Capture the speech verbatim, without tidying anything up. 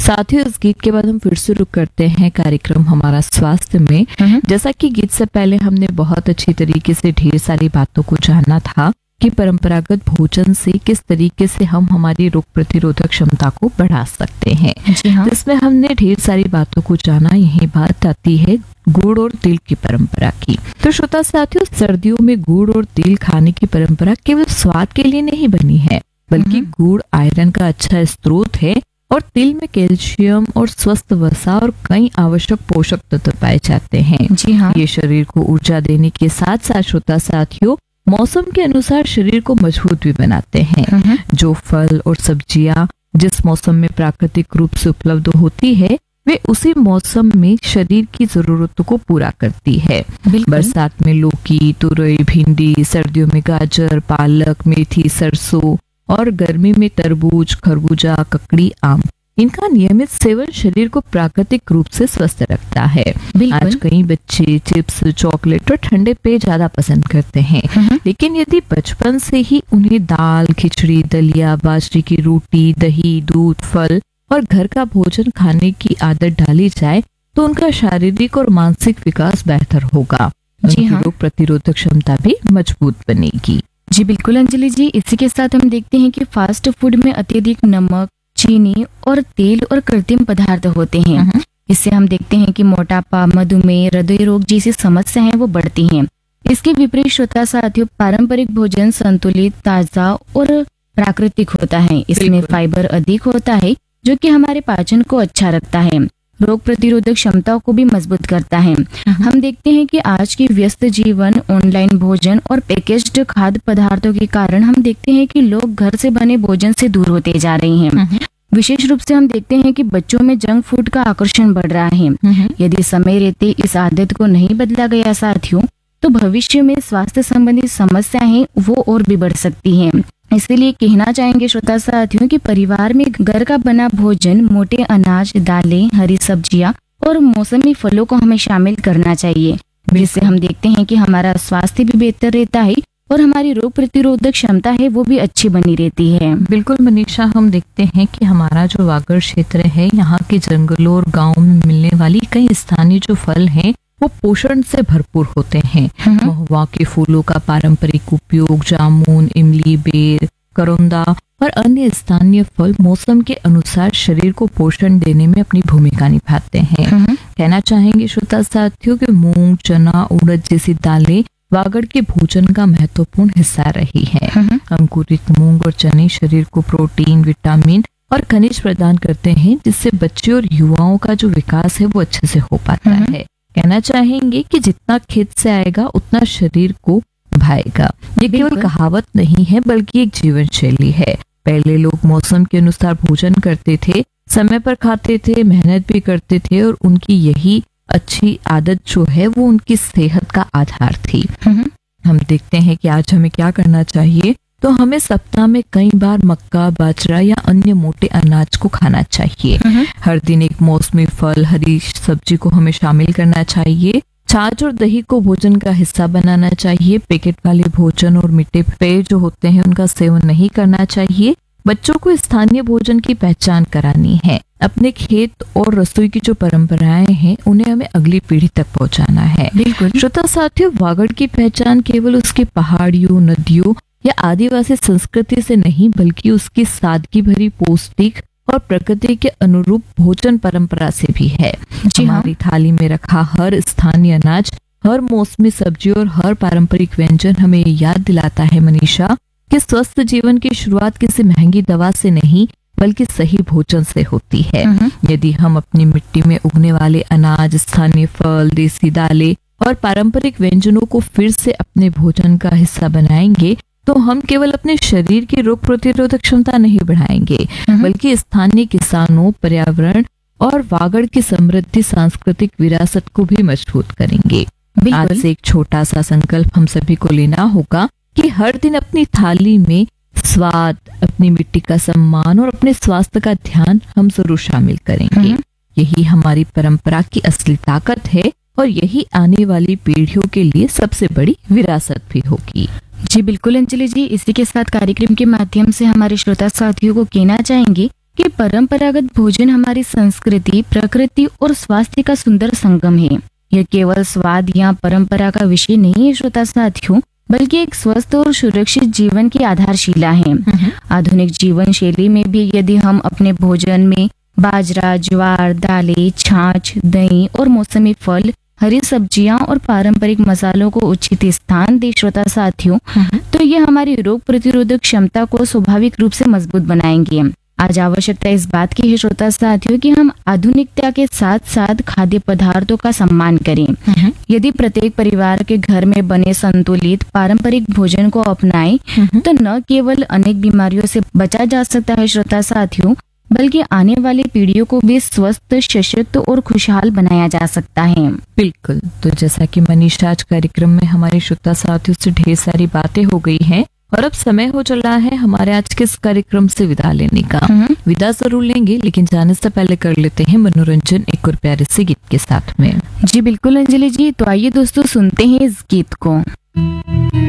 साथियों, इस गीत के बाद हम फिर से रुक करते हैं कार्यक्रम हमारा स्वास्थ्य में। जैसा कि गीत से पहले हमने बहुत अच्छी तरीके से ढेर सारी बातों को जाना था कि परंपरागत भोजन से किस तरीके से हम हमारी रोग प्रतिरोधक क्षमता को बढ़ा सकते हैं। जी हाँ। जिसमें हमने ढेर सारी बातों को जाना। यही बात आती है गुड़ और तिल की परंपरा की। तो श्रोता साथियों, सर्दियों में गुड़ और तिल खाने की परंपरा केवल स्वाद के लिए नहीं बनी है, बल्कि गुड़ आयरन का अच्छा स्रोत है और तिल में कैल्शियम और स्वस्थ वसा और कई आवश्यक पोषक तत्व पाए जाते हैं। जी हाँ। ये शरीर को ऊर्जा देने के साथ साथ श्रोता साथियों मौसम के अनुसार शरीर को मजबूत भी बनाते हैं। जो फल और सब्जियां जिस मौसम में प्राकृतिक रूप से उपलब्ध होती है, वे उसी मौसम में शरीर की जरूरतों को पूरा करती है। बरसात में लौकी, तुरई, भिंडी, सर्दियों में गाजर, पालक, मेथी, सरसों और गर्मी में तरबूज, खरबूजा, ककड़ी, आम। इनका नियमित सेवन शरीर को प्राकृतिक रूप से स्वस्थ रखता है। आज कई बच्चे चिप्स, चॉकलेट और ठंडे पेय ज्यादा पसंद करते हैं, लेकिन यदि बचपन से ही उन्हें दाल, खिचड़ी, दलिया, बाजरे की रोटी, दही, दूध, फल और घर का भोजन खाने की आदत डाली जाए तो उनका शारीरिक और मानसिक विकास बेहतर होगा। जी हाँ। रोग प्रतिरोधक क्षमता भी मजबूत बनेगी। जी बिल्कुल अंजलि जी। इसी के साथ हम देखते हैं कि फास्ट फूड में अत्यधिक नमक, चीनी और तेल और कृत्रिम पदार्थ होते हैं। इससे हम देखते हैं कि मोटापा, मधुमेह, हृदय रोग जैसी समस्याएं वो बढ़ती हैं। इसके विपरीत श्रोता साथियों, पारंपरिक भोजन संतुलित, ताजा और प्राकृतिक होता है। इसमें फाइबर अधिक होता है जो कि हमारे पाचन को अच्छा रखता है, रोग प्रतिरोधक क्षमता को भी मजबूत करता है। हम देखते हैं कि आज की व्यस्त जीवन, ऑनलाइन भोजन और पैकेज्ड खाद्य पदार्थों के कारण हम देखते हैं कि लोग घर से बने भोजन से दूर होते जा रहे हैं। विशेष रूप से हम देखते हैं कि बच्चों में जंक फूड का आकर्षण बढ़ रहा है। यदि समय रहते इस आदत को नहीं बदला गया साथियों, तो भविष्य में स्वास्थ्य संबंधी समस्याएं वो और भी बढ़ सकती हैं। इसलिए कहना चाहेंगे श्रोता साथियों कि परिवार में घर का बना भोजन, मोटे अनाज, दालें, हरी सब्जियां और मौसमी फलों को हमें शामिल करना चाहिए, जिससे हम देखते हैं कि हमारा स्वास्थ्य भी बेहतर रहता है और हमारी रोग प्रतिरोधक क्षमता है वो भी अच्छी बनी रहती है। बिल्कुल मनीषा, हम देखते हैं कि हमारा जो वागड़ क्षेत्र है, यहाँ के जंगलों और गाँव में मिलने वाली कई स्थानीय जो फल हैं वो पोषण से भरपूर होते हैं। महुआ के फूलों का पारंपरिक उपयोग, जामुन, इमली, बेर, करौंदा और अन्य स्थानीय फल मौसम के अनुसार शरीर को पोषण देने में अपनी भूमिका निभाते हैं। कहना चाहेंगे श्रोता साथियों कि मूंग, चना, उड़द जैसी दालें वागड़ के भोजन का महत्वपूर्ण हिस्सा रही है। अंकुरित मूंग और चने शरीर को प्रोटीन, विटामिन और खनिज प्रदान करते हैं, जिससे बच्चे और युवाओं का जो विकास है वो अच्छे से हो पाता है। कहना चाहेंगे कि जितना खेत से आएगा उतना शरीर को भाएगा। ये केवल कहावत नहीं है, बल्कि एक जीवन शैली है। पहले लोग मौसम के अनुसार भोजन करते थे, समय पर खाते थे, मेहनत भी करते थे और उनकी यही अच्छी आदत जो है वो उनकी सेहत का आधार थी। हम देखते हैं कि आज हमें क्या करना चाहिए। तो हमें सप्ताह में कई बार मक्का, बाजरा या अन्य मोटे अनाज को खाना चाहिए। हर दिन एक मौसमी फल, हरी सब्जी को हमें शामिल करना चाहिए। छाछ और दही को भोजन का हिस्सा बनाना चाहिए। पैकेट वाले भोजन और मीठे पेय जो होते हैं उनका सेवन नहीं करना चाहिए। बच्चों को स्थानीय भोजन की पहचान करानी है। अपने खेत और रसोई की जो परंपराएं हैं उन्हें हमें अगली पीढ़ी तक पहुंचाना है। बिल्कुल श्रोता साथियों, वागड़ की पहचान केवल उसके पहाड़ियों, नदियों या आदिवासी संस्कृति से नहीं, बल्कि उसकी सादगी भरी, पौष्टिक और प्रकृति के अनुरूप भोजन परंपरा से भी है। हमारी थाली में रखा हर स्थानीय अनाज, हर मौसमी सब्जी और हर पारंपरिक व्यंजन हमें याद दिलाता है मनीषा कि स्वस्थ जीवन की शुरुआत किसी महंगी दवा से नहीं, बल्कि सही भोजन से होती है। यदि हम अपनी मिट्टी में उगने वाले अनाज, स्थानीय फल, देसी दालें और पारंपरिक व्यंजनों को फिर से अपने भोजन का हिस्सा बनाएंगे, तो हम केवल अपने शरीर की रोग प्रतिरोधक क्षमता नहीं बढ़ाएंगे, बल्कि स्थानीय किसानों, पर्यावरण और वागड़ की समृद्धि सांस्कृतिक विरासत को भी मजबूत करेंगे। आज से एक छोटा सा संकल्प हम सभी को लेना होगा कि हर दिन अपनी थाली में स्वाद, अपनी मिट्टी का सम्मान और अपने स्वास्थ्य का ध्यान हम जरूर शामिल करेंगे। यही हमारी परंपरा की असली ताकत है और यही आने वाली पीढ़ियों के लिए सबसे बड़ी विरासत भी होगी। जी बिल्कुल अंजलि जी, इसी के साथ कार्यक्रम के माध्यम से हमारे श्रोता साथियों को कहना चाहेंगे कि परंपरागत भोजन हमारी संस्कृति, प्रकृति और स्वास्थ्य का सुंदर संगम है। यह केवल स्वाद या परंपरा का विषय नहीं है श्रोता साथियों, बल्कि एक स्वस्थ और सुरक्षित जीवन की आधारशिला है। आधुनिक जीवन शैली में भी यदि हम अपने भोजन में बाजरा, ज्वार, दालें, छाछ, दही और मौसमी फल, हरी सब्जियां और पारंपरिक मसालों को उचित स्थान दे श्रोता साथियों, तो ये हमारी रोग प्रतिरोधक क्षमता को स्वाभाविक रूप से मजबूत बनाएंगे। आज आवश्यकता इस बात की है श्रोता साथियों कि हम आधुनिकता के साथ साथ खाद्य पदार्थों का सम्मान करें। यदि प्रत्येक परिवार के घर में बने संतुलित पारंपरिक भोजन को अपनाएं, तो न केवल अनेक बीमारियों से बचा जा सकता है श्रोता साथियों, बल्कि आने वाली पीढ़ियों को भी स्वस्थ, सशक्त और खुशहाल बनाया जा सकता है। बिल्कुल। तो जैसा कि मनीषा आज कार्यक्रम में हमारे श्रोता साथियों से ढेर सारी बातें हो गई हैं और अब समय हो चला है हमारे आज के इस कार्यक्रम से विदा लेने का। विदा जरूर लेंगे, लेकिन जाने से पहले कर लेते हैं मनोरंजन एक और प्यारे से गीत के साथ में। जी बिल्कुल अंजलि जी, तो आइए दोस्तों सुनते हैं इस गीत को।